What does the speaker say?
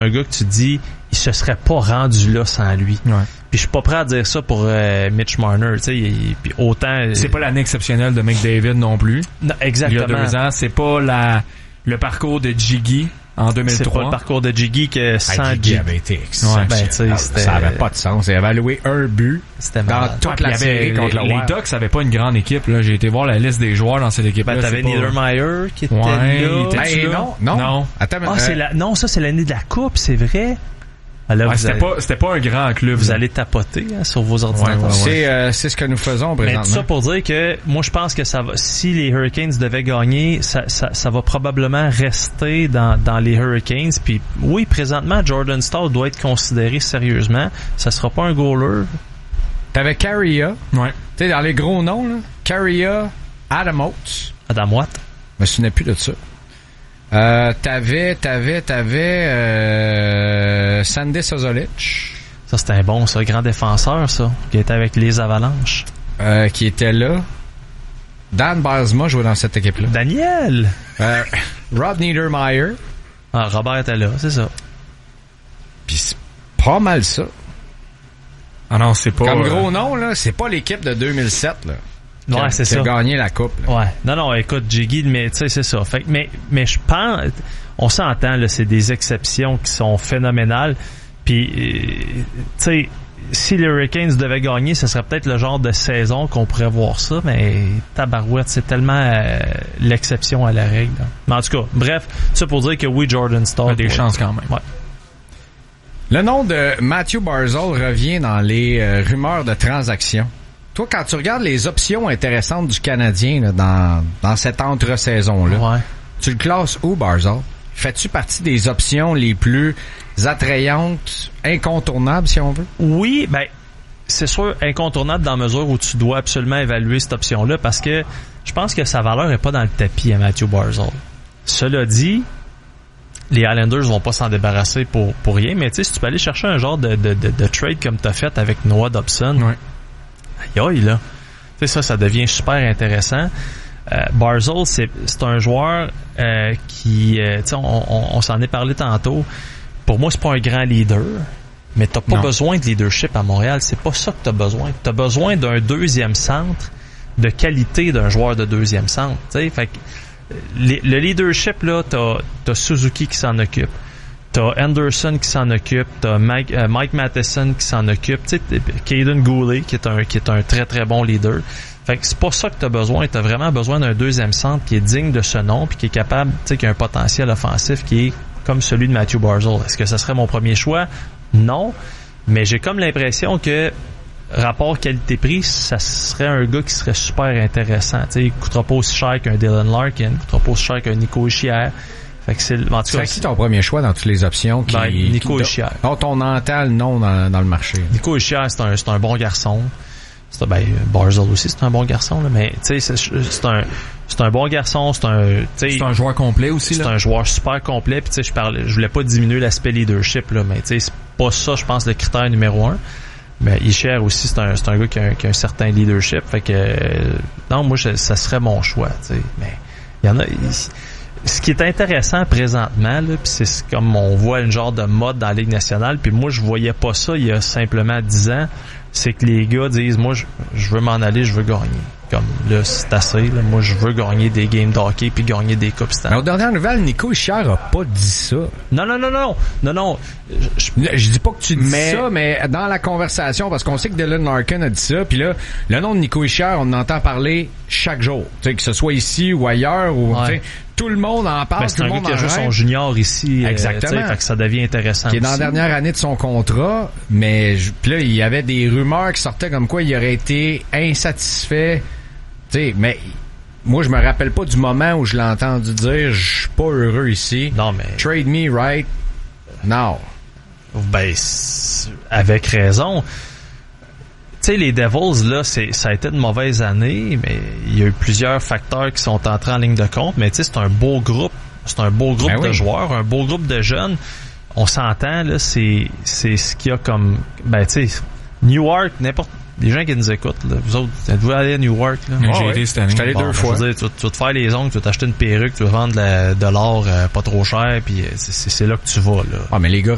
un gars que tu dis, il se serait pas rendu là sans lui. Ouais. Puis je suis pas prêt à dire ça pour Mitch Marner, tu sais, puis autant... C'est pas l'année exceptionnelle de McDavid non plus. Non, exactement. Il y a 2 ans, c'est pas le parcours de Jiggy en 2003. C'est pas le parcours de Jiggy que sans Jiggy avait été ouais, ben, ça avait pas de sens. Il avait alloué un but c'était dans malade. toute la série contre le Les Wild. Ducks avaient pas une grande équipe, là. J'ai été voir la liste des joueurs dans cette équipe-là. Ben, t'avais Niedermayer qui était Ouais, là. il était Non. Attends, Non, ça c'est l'année de la coupe, c'est vrai. Alors, c'était pas un grand club. Vous allez tapoter sur vos ordinateurs. C'est ce que nous faisons présentement. Mais tout ça pour dire que moi je pense que ça va, si les Hurricanes devaient gagner, ça va probablement rester dans les Hurricanes. Puis oui, présentement Jordan Staal doit être considéré sérieusement. Ça sera pas un goaler. T'avais Carrier. Ouais. Tu sais, dans les gros noms, là. Carrier, Adam Oates. Adam Watt. Je me souviens plus de ça. T'avais Sandy Sozolic. Ça c'était un bon, ça, grand défenseur, ça, qui était avec les Avalanches. Qui était là. Dan Barsma jouait dans cette équipe-là. Daniel! Rod Niedermeyer. Ah, Robert était là, c'est ça. Puis c'est pas mal ça. Ah non, c'est pas... Comme gros nom, là, c'est pas l'équipe de 2007, là. Ouais, c'est ça. Qui a gagné la coupe, là. Ouais. Non, écoute, Jiggy, mais tu sais, c'est ça. Fait que, mais je pense, on s'entend, là, c'est des exceptions qui sont phénoménales. Puis, tu sais, si les Hurricanes devaient gagner, ce serait peut-être le genre de saison qu'on pourrait voir ça, mais tabarouette, c'est tellement l'exception à la règle. Là. Mais en tout cas, bref, ça pour dire que oui, Jordan Staal a des chances quand même. Ouais. Le nom de Matthew Barzal revient dans les rumeurs de transactions. Toi, quand tu regardes les options intéressantes du Canadien là, dans cette entre-saison-là, ouais. Tu le classes où, Barzal? Fais-tu partie des options les plus attrayantes, incontournables, si on veut? Oui, ben c'est sûr incontournable dans la mesure où tu dois absolument évaluer cette option-là parce que je pense que sa valeur est pas dans le tapis à Matthew Barzal. Cela dit, les Islanders vont pas s'en débarrasser pour rien, mais tu sais, si tu peux aller chercher un genre de trade comme tu as fait avec Noah Dobson, ouais. Aïe là, tu sais, ça devient super intéressant. Barzal, c'est un joueur qui, tu sais, on s'en est parlé tantôt. Pour moi, c'est pas un grand leader, mais t'as pas besoin de leadership à Montréal. C'est pas ça que t'as besoin. T'as besoin d'un deuxième centre, de qualité d'un joueur de deuxième centre. Tu sais, fait que le leadership là, t'as Suzuki qui s'en occupe. T'as Anderson qui s'en occupe, t'as Mike Matheson qui s'en occupe, tu sais, Caden Goulet qui est un très très bon leader. Fait que c'est pas ça que t'as besoin. T'as vraiment besoin d'un deuxième centre qui est digne de ce nom puis qui est capable, tu sais, qui a un potentiel offensif qui est comme celui de Matthew Barzal. Est-ce que ça serait mon premier choix? Non. Mais j'ai comme l'impression que rapport qualité-prix, ça serait un gars qui serait super intéressant. Tu sais, il coûtera pas aussi cher qu'un Dylan Larkin, il coûtera pas aussi cher qu'un Nico Hischier. Fait que c'est qui ton premier choix dans toutes les options qui Nico Hischier. dont on entend le nom dans le marché. Nico Hischier, c'est un bon garçon. Barzal aussi, c'est un bon garçon là, mais tu sais c'est un bon garçon, c'est un joueur complet aussi là. C'est un joueur super complet, puis tu sais je voulais pas diminuer l'aspect leadership là, mais tu sais c'est pas ça je pense le critère numéro 1. Mais Hischier aussi c'est un gars qui a un certain leadership, fait que non, moi ça serait mon choix, tu sais, mais il y en a ce qui est intéressant présentement, là, puis c'est comme on voit une genre de mode dans la Ligue nationale, puis moi je voyais pas ça il y a simplement 10 ans, c'est que les gars disent moi je veux m'en aller, je veux gagner. Comme là c'est assez, là, moi je veux gagner des games d'hockey puis gagner des coupes Stanley. Mais aux dernières nouvelles, Nico Hischier a pas dit ça. Non. Je dis pas que tu dis ça, mais dans la conversation, parce qu'on sait que Dylan Larkin a dit ça, puis là, le nom de Nico Hischier, on en entend parler chaque jour. Tu sais, que ce soit ici ou ailleurs, ou tout le monde en parle, tout le monde en rêve. C'est un gars qui a joué son junior ici. Exactement. Fait que ça devient intéressant. Qui est dans la dernière année de son contrat, mais puis là, il y avait des rumeurs qui sortaient comme quoi il aurait été insatisfait. Tu sais, mais moi, je me rappelle pas du moment où je l'ai entendu dire « Je suis pas heureux ici. Non, mais... Trade me right now. » Ben, avec raison. Tu sais, les Devils, là, ça a été une mauvaise année, mais il y a eu plusieurs facteurs qui sont entrés en ligne de compte. Mais tu sais, c'est un beau groupe. C'est un beau groupe de joueurs, un beau groupe de jeunes. On s'entend, là, c'est ce qu'il y a comme... Ben, tu sais, Newark, n'importe... Les gens qui nous écoutent, là, vous autres, êtes-vous allés à Newark? Là? J'ai été cette année. J'étais allé 2 fois. Je veux dire, tu vas te faire les ongles, tu vas t'acheter une perruque, tu vas vendre de l'or pas trop cher, puis c'est là que tu vas. Là. Ah, mais les gars